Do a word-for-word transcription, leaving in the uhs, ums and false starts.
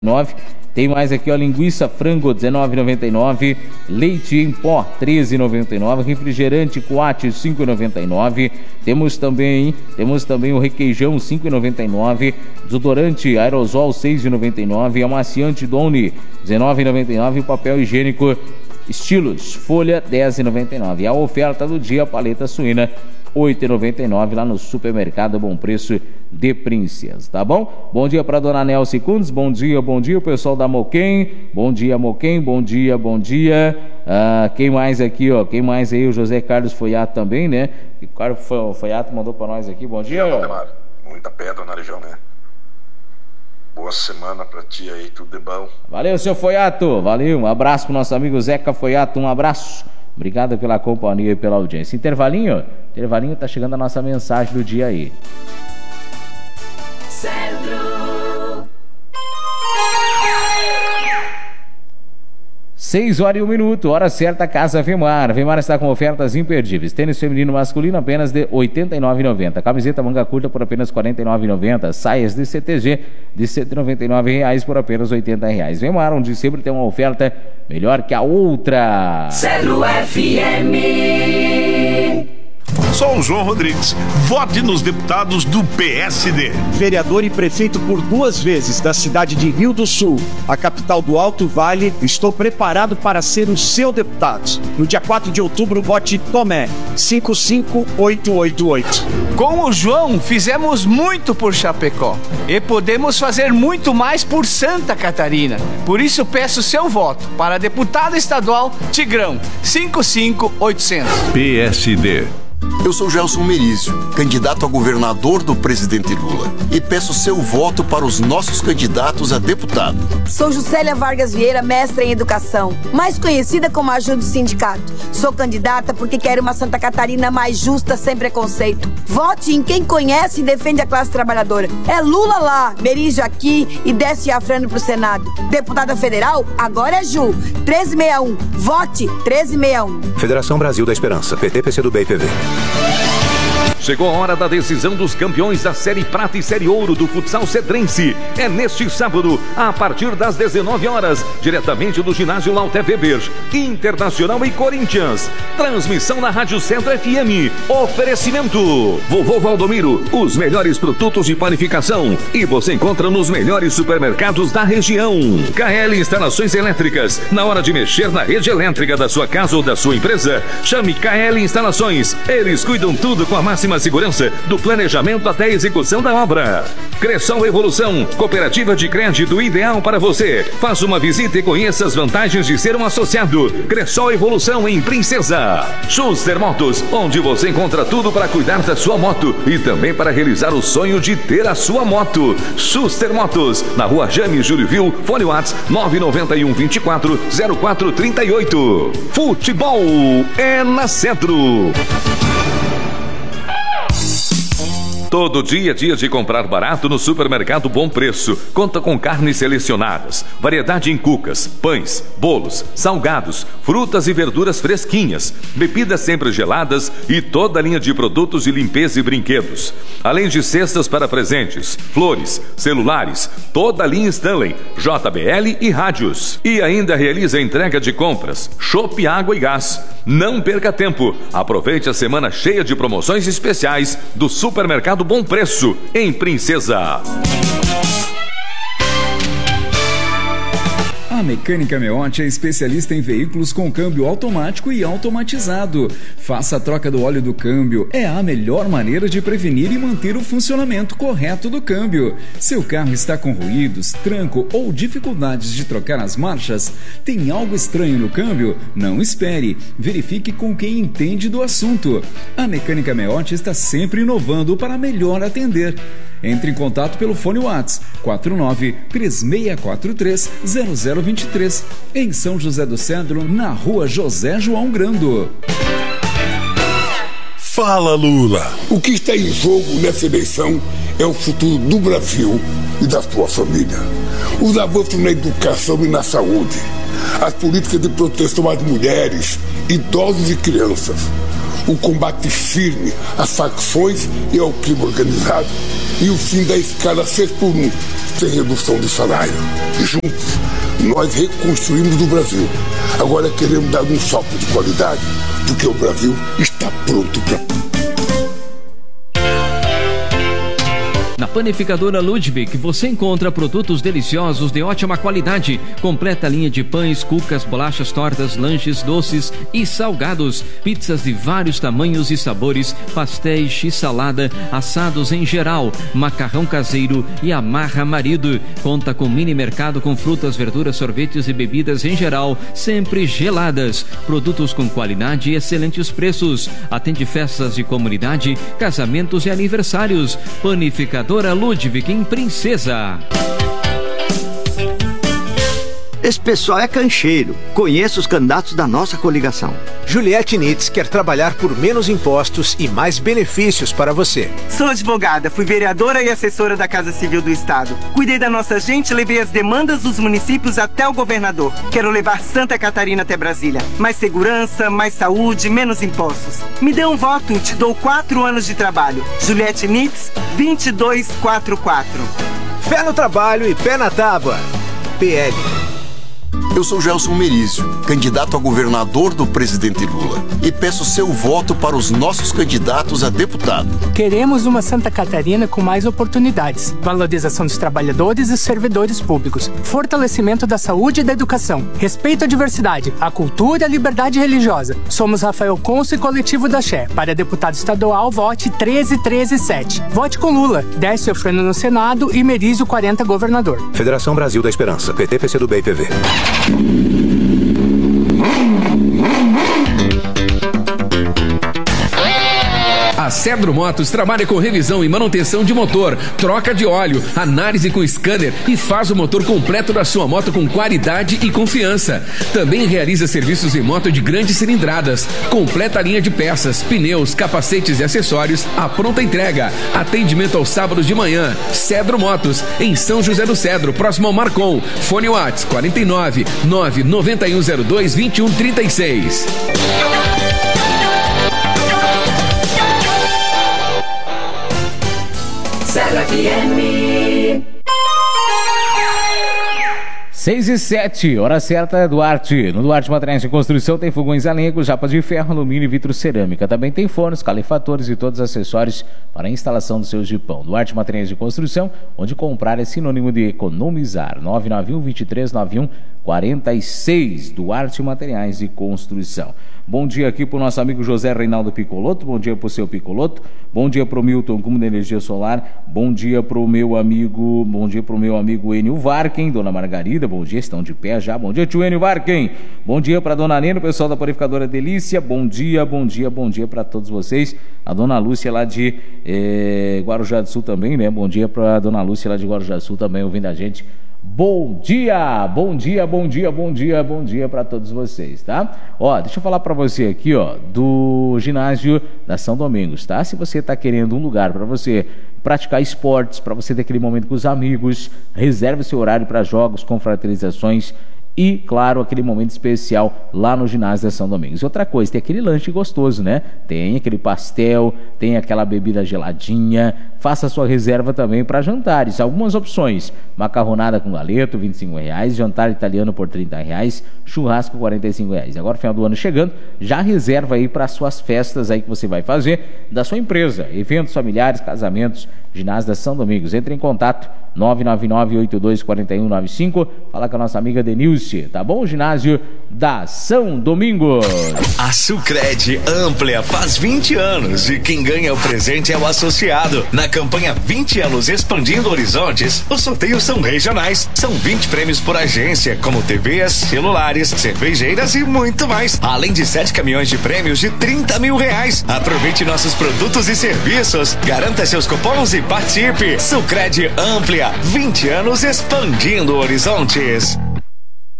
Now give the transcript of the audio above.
nove. Tem mais aqui, ó, linguiça frango dezenove e noventa e nove, leite em pó treze e noventa e nove, refrigerante Coate cinco e noventa e nove. Temos também, temos também o requeijão cinco e noventa e nove, desodorante aerosol seis e noventa e nove, amaciante Downy dezenove e noventa e nove, papel higiênico Estilos Folha dez e noventa e nove. A oferta do dia, paleta suína oito e noventa e nove lá no Supermercado Bom Preço de Princesa, tá bom? Bom dia para dona Nelce Cundes, bom dia, bom dia, o pessoal da Moquém, bom dia Moquém, bom dia, bom dia. Ah, quem mais aqui, ó, quem mais aí? O José Carlos Foiato também, né? O Carlos Foiato mandou para nós aqui, bom dia. Valdemar, muita pedra na região, né? Boa semana pra ti aí, tudo de bom. Valeu, seu Foiato, valeu, um abraço pro nosso amigo Zeca Foiato, um abraço. Obrigado pela companhia e pela audiência. Intervalinho, intervalinho, tá chegando a nossa mensagem do dia aí. Centro. seis horas e um minuto, hora certa, Casa Vemar. Vemar está com ofertas imperdíveis. Tênis feminino masculino apenas de oitenta e nove reais e noventa centavos. Camiseta manga curta por apenas quarenta e nove reais e noventa centavos. Saias de C T G de cento e noventa e nove reais por apenas oitenta reais. Vemar, onde sempre tem uma oferta melhor que a outra. Zero F M. Sou o João Rodrigues. Vote nos deputados do P S D. Vereador e prefeito por duas vezes da cidade de Rio do Sul, a capital do Alto Vale, estou preparado para ser o seu deputado. No dia quatro de outubro, vote Tomé, cinco cinco oito oito oito. Com o João, fizemos muito por Chapecó e podemos fazer muito mais por Santa Catarina. Por isso, peço seu voto para deputado estadual Tigrão, cinco cinco oito zero zero. P S D. Eu sou Gelson Merizio, candidato a governador do presidente Lula, e peço seu voto para os nossos candidatos a deputado. Sou Juscelia Vargas Vieira, mestra em educação, mais conhecida como ajuda do sindicato. Sou candidata porque quero uma Santa Catarina mais justa, sem preconceito. Vote em quem conhece e defende a classe trabalhadora. É Lula lá, Merizio aqui e desce Afrano pro Senado. Deputada federal, agora é Ju, treze sessenta e um. Vote treze sessenta e um. Federação Brasil da Esperança, P T, P C do B e P V. Chegou a hora da decisão dos campeões da Série Prata e Série Ouro do futsal cedrense. É neste sábado, a partir das dezenove horas, diretamente do ginásio Lauté Weber, Internacional e Corinthians. Transmissão na Rádio Centro F M. Oferecimento Vovô Valdomiro, os melhores produtos de panificação. E você encontra nos melhores supermercados da região. K L Instalações Elétricas. Na hora de mexer na rede elétrica da sua casa ou da sua empresa, chame K L Instalações. Eles cuidam tudo com a máxima segurança, do planejamento até a execução da obra. Cressol Evolução, cooperativa de crédito ideal para você. Faça uma visita e conheça as vantagens de ser um associado. Cressol Evolução em Princesa. Schuster Motos, onde você encontra tudo para cuidar da sua moto e também para realizar o sonho de ter a sua moto. Schuster Motos, na rua Jaime Júlio Vil, fone WhatsApp nove nove um, vinte e quatro, zero quatro trinta e oito. Futebol é na Centro. Todo dia é dia de comprar barato no Supermercado Bom Preço. Conta com carnes selecionadas, variedade em cucas, pães, bolos, salgados, frutas e verduras fresquinhas, bebidas sempre geladas e toda a linha de produtos de limpeza e brinquedos. Além de cestas para presentes, flores, celulares, toda a linha Stanley, J B L e rádios. E ainda realiza a entrega de compras, chopp, água e gás. Não perca tempo. Aproveite a semana cheia de promoções especiais do Supermercado Bom Preço, em Princesa. A Mecânica Meotti é especialista em veículos com câmbio automático e automatizado. Faça a troca do óleo do câmbio. É a melhor maneira de prevenir e manter o funcionamento correto do câmbio. Seu carro está com ruídos, tranco ou dificuldades de trocar as marchas? Tem algo estranho no câmbio? Não espere. Verifique com quem entende do assunto. A Mecânica Meotti está sempre inovando para melhor atender. Entre em contato pelo fone WhatsApp quatro nove três seis quatro três zero zero dois três, em São José do Cedro, na rua José João Grando. Fala, Lula! O que está em jogo nessa eleição é o futuro do Brasil e da sua família. Os avanços na educação e na saúde, as políticas de proteção às mulheres, idosos e crianças, o combate firme às facções e ao crime organizado e o fim da escala seis por um, sem redução de salário. E juntos, nós reconstruímos o Brasil. Agora queremos dar um salto de qualidade, porque o Brasil está pronto para... Na Panificadora Ludwig você encontra produtos deliciosos de ótima qualidade, completa linha de pães, cucas, bolachas, tortas, lanches, doces e salgados, pizzas de vários tamanhos e sabores, pastéis e salada, assados em geral, macarrão caseiro e amarra marido. Conta com mini mercado com frutas, verduras, sorvetes e bebidas em geral, sempre geladas. Produtos com qualidade e excelentes preços. Atende festas de comunidade, casamentos e aniversários. Panificadora Ludwig em Princesa. Esse pessoal é cancheiro. Conheço os candidatos da nossa coligação. Juliette Nitz quer trabalhar por menos impostos e mais benefícios para você. Sou advogada, fui vereadora e assessora da Casa Civil do Estado. Cuidei da nossa gente, levei as demandas dos municípios até o governador. Quero levar Santa Catarina até Brasília. Mais segurança, mais saúde, menos impostos. Me dê um voto, te dou quatro anos de trabalho. Juliette Nitz, vinte e dois quarenta e quatro. Fé no trabalho e pé na tábua. P L. Eu sou Gelson Merizio, candidato a governador do presidente Lula, e peço seu voto para os nossos candidatos a deputado. Queremos uma Santa Catarina com mais oportunidades, valorização dos trabalhadores e servidores públicos, fortalecimento da saúde e da educação, respeito à diversidade, à cultura e à liberdade religiosa. Somos Rafael Conso e Coletivo da Xé. Para deputado estadual, vote treze treze sete. Vote com Lula, Décio Frano no Senado e Merizio quarenta governador. Federação Brasil da Esperança, P T, P C do B e P V. A Cedro Motos trabalha com revisão e manutenção de motor, troca de óleo, análise com scanner e faz o motor completo da sua moto com qualidade e confiança. Também realiza serviços em moto de grandes cilindradas, completa a linha de peças, pneus, capacetes e acessórios à pronta entrega. Atendimento aos sábados de manhã. Cedro Motos, em São José do Cedro, próximo ao Marcon. Fone Whats quarenta e nove, nove nove um zero dois, vinte e um trinta e seis. seis e sete, hora certa, Duarte. No Duarte Materiais de Construção tem fogões a lenha, chapas de ferro, alumínio e vitrocerâmica. Também tem fornos, calefatores e todos os acessórios para a instalação do seu jipão. Duarte Materiais de Construção, onde comprar é sinônimo de economizar. nove nove um, dois três nove um, quatro seis. Duarte Materiais de Construção. Bom dia aqui para o nosso amigo José Reinaldo Picoloto. Bom dia para o seu Picoloto. Bom dia para o Milton Cume da Energia Solar. Bom dia para o meu amigo, bom dia para o meu amigo Enio Varken, Dona Margarida. Bom dia, estão de pé já. Bom dia, tio Enio Varken. Bom dia para a Dona Nena, o pessoal da Panificadora Delícia. Bom dia, bom dia, bom dia para todos vocês. A Dona Lúcia lá de eh, Guarujá do Sul também, né? Bom dia para a Dona Lúcia lá de Guarujá do Sul também ouvindo a gente. Bom dia, bom dia, bom dia, bom dia, bom dia para todos vocês, tá? Ó, deixa eu falar para você aqui, ó, do ginásio da São Domingos, tá? Se você tá querendo um lugar para você praticar esportes, para você ter aquele momento com os amigos, reserve seu horário para jogos, confraternizações e, claro, aquele momento especial lá no ginásio da São Domingos. E outra coisa, tem aquele lanche gostoso, né? Tem aquele pastel, tem aquela bebida geladinha. Faça a sua reserva também para jantares. Algumas opções: macarronada com galeto, vinte e cinco reais, jantar italiano por trinta reais, churrasco quarenta e cinco reais. Agora, final do ano chegando, já reserva aí para suas festas aí que você vai fazer da sua empresa, eventos familiares, casamentos. Ginásio da São Domingos. Entre em contato nove nove nove, oito dois quatro um nove cinco. Fala com a nossa amiga Denilce, tá bom? Ginásio da São Domingos. A Sucred Amplia faz vinte anos e quem ganha o presente é o associado. Na campanha vinte anos Expandindo Horizontes, os sorteios são regionais. São vinte prêmios por agência, como T Vs, celulares, cervejeiras e muito mais. Além de sete caminhões de prêmios de trinta mil reais. Aproveite nossos produtos e serviços. Garanta seus cupons e participe. Sucred Amplia, vinte anos expandindo horizontes.